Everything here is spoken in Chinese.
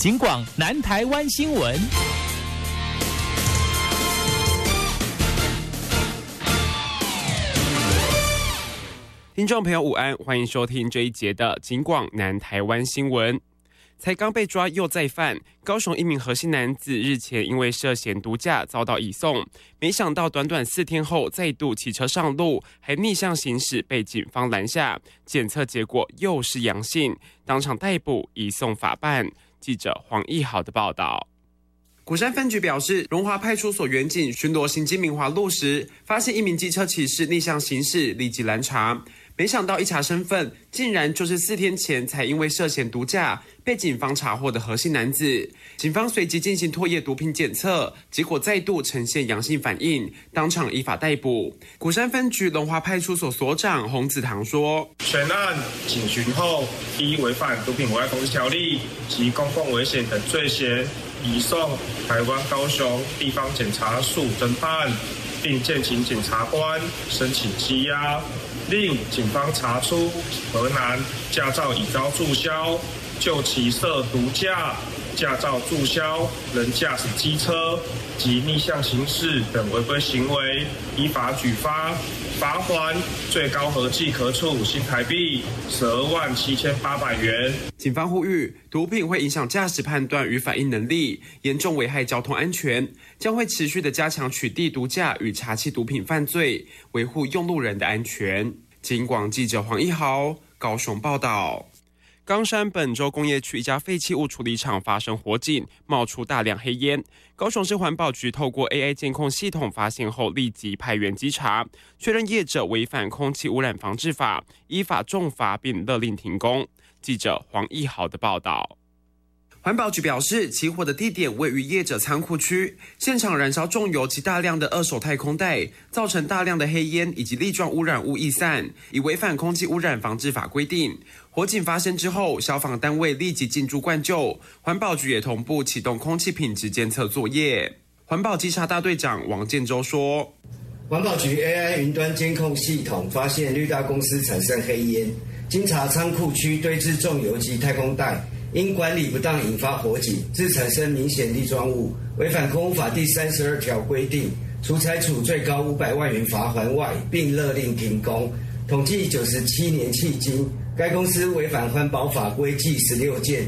警广南台湾新闻。 听众朋友午安，欢迎收听这一节的警广南台湾新闻。才刚被抓又再犯，高雄一名核心男子日前因为涉嫌毒驾遭到移送，没想到短短4天后再度骑车上路，还逆向行驶被警方拦下，检测结果又是阳性，当场逮捕移送法办。记者黄义豪的报道。鼓山分局表示，荣华派出所员警巡逻行经明华路时，发现一名机车骑士逆向行驶，立即拦查。没想到一查身份，竟然就是4天前才因为涉嫌毒驾被警方查获的核心男子。警方随即进行唾液毒品检测，结果再度呈现阳性反应，当场依法逮捕。鼓山分局龙华派出所所长洪子堂说：“ 全案警询后，依违反毒品危害防治条例及公共危险等罪嫌，移送台湾高雄地方检察署侦办，并建请检察官申请羁押。令警方查出河南驾照已遭注销，就其涉毒驾、驾照注销、人驾驶机车及逆向行驶等违规行为，依法举发，罚锾最高合计可处新台币127800元。” 警方呼吁，毒品会影响驾驶判断与反应能力，严重危害交通安全，将会持续的加强取缔毒驾与查缉毒品犯罪，维护用路人的安全。警广记者黄一豪高雄报道。冈山本州工业区一家废弃物处理厂发生火警，冒出大量黑烟。高雄市环保局透过 AI 监控系统发现后，立即派员稽查，确认业者违反空气污染防治法，依法重罚并勒令停工。记者黄一豪的报道。环保局表示，起火的地点位于业者仓库区，现场燃烧重油及大量的二手太空袋，造成大量的黑烟以及粒状污染物逸散，已违反空气污染防治法规定。火警发生之后，消防单位立即进驻灌救，环保局也同步启动空气品质监测作业。环保稽查大队长王建州说：“ 环保局 AI 云端监控系统发现绿大公司产生黑烟，经查仓库区堆置重油及太空袋。因管理不当引发火警，致产生明显粒状物，违反空污法第32条规定，除裁处最高500万元罚锾外，并勒令停工。统计97年迄今，该公司违反环保法规计16件，